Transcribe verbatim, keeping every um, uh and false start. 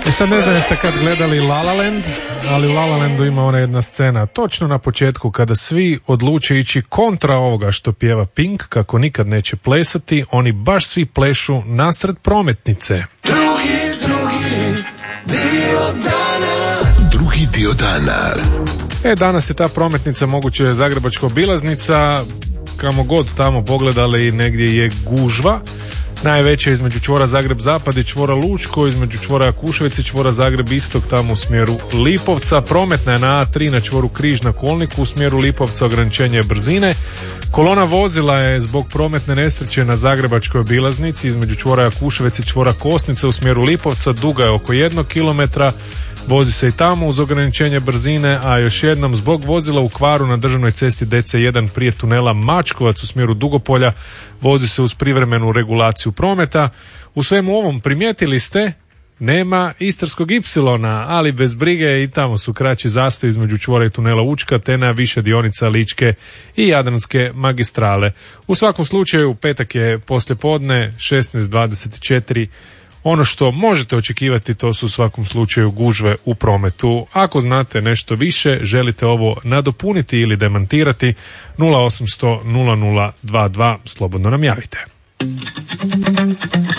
I sad ne znam jeste kad gledali La La Land, ali u La La Landu ima ona jedna scena točno na početku kada svi odluče ići kontra ovoga što pjeva Pink, kako nikad neće plesati, oni baš svi plešu nasred prometnice. Drugi, drugi dio dana. Drugi dio dana. E, danas je ta prometnica moguće zagrebačka obilaznica, kamo god tamo pogledali negdje je gužva. Najveća između čvora Zagreb-Zapad i čvora Lučko, između čvora Jakuševec i čvora Zagreb-Istok, tamo u smjeru Lipovca. Prometna je na A tri na čvoru Križ na Kolniku, u smjeru Lipovca ograničenje brzine. Kolona vozila je zbog prometne nesreće na zagrebačkoj obilaznici između čvora Jakuševec i čvora Kosnica u smjeru Lipovca, duga je oko jednog kilometra. Vozi se i tamo uz ograničenje brzine, a još jednom zbog vozila u kvaru na državnoj cesti D C jedan prije tunela Mačkovac u smjeru Dugopolja vozi se uz privremenu regulaciju prometa. U svemu ovom primijetili ste, nema Istarskog ipsilona, ali bez brige i tamo su kraći zastoj između čvora i tunela Učka te na više dionica Ličke i Jadranske magistrale. U svakom slučaju petak je poslijepodne šesnaest dvadeset četiri. Ono što možete očekivati to su u svakom slučaju gužve u prometu. Ako znate nešto više, želite ovo nadopuniti ili demantirati, nula osam sto nula nula dva dva, slobodno nam javite.